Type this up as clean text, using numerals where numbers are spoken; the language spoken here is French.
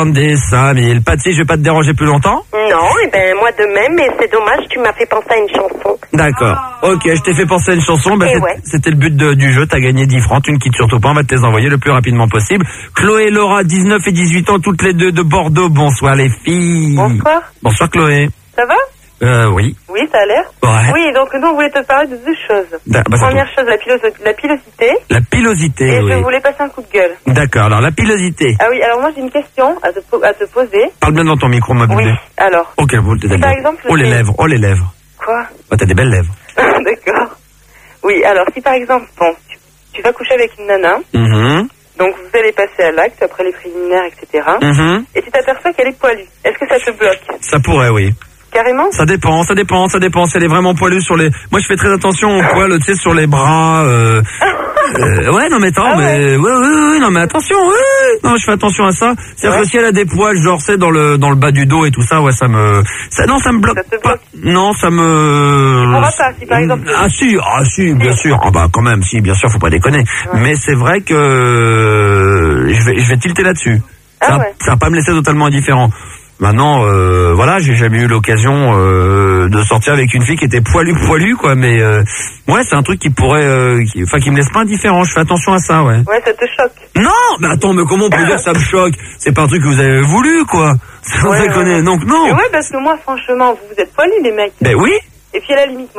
Des 5000. Patsy, je vais pas te déranger plus longtemps. Non, et ben moi de même, mais c'est dommage, tu m'as fait penser à une chanson. D'accord. Ok, je t'ai fait penser à une chanson. Et ouais. C'était le but du jeu. T'as gagné 10 francs. Tu ne quittes surtout pas. On va te les envoyer le plus rapidement possible. Chloé et Laura, 19 et 18 ans, toutes les deux de Bordeaux. Bonsoir les filles. Bonsoir. Bonsoir Chloé. Ça va? Oui. Oui, ça a l'air. Ouais. Oui, donc nous on voulait te parler de deux choses. Bah, Première chose, la pilosité. La pilosité, Et oui. je voulais passer un coup de gueule. D'accord, alors la pilosité. Ah oui, alors moi j'ai une question à te poser. Parle bien dans ton micro, ma bébé. Oui, alors. Ok, vous t'es par exemple, Oh les lèvres, oh les lèvres. Quoi? Bah, t'as des belles lèvres. D'accord. Oui, alors si par exemple, bon, tu vas coucher avec une nana, donc vous allez passer à l'acte après les préliminaires, etc. Et tu t'aperçois qu'elle est poilue. Est-ce que ça te bloque? Ça pourrait, oui. Carrément? Ça dépend. Si elle est vraiment poilue sur les... Moi, je fais très attention aux poils, tu sais, sur les bras. Ouais, non, mais attends, mais... Oui, non, mais attention, oui. Non, je fais attention à ça. C'est-à-dire que si elle a des poils, genre, c'est dans le bas du dos et tout ça, ouais, ça me bloque Ça te bloque? pas. Non, ça me... On va pas, si par exemple... Ah si, bien sûr. Ah bah, quand même, si, bien sûr, faut pas déconner. Ouais. Mais c'est vrai que je vais tilter là-dessus. Ça va pas me laisser totalement indifférent. Maintenant, voilà, j'ai jamais eu l'occasion de sortir avec une fille qui était poilue, quoi. Mais ouais, c'est un truc qui pourrait, qui me laisse pas indifférent. Je fais attention à ça, ouais. Ouais, ça te choque. Non, mais attends, mais comment on peut dire que ça me choque? C'est pas un truc que vous avez voulu, quoi. Sans déconner. Donc non. Mais ouais, parce que moi, franchement, vous êtes poilus, les mecs. Ben oui. Et puis à la limite,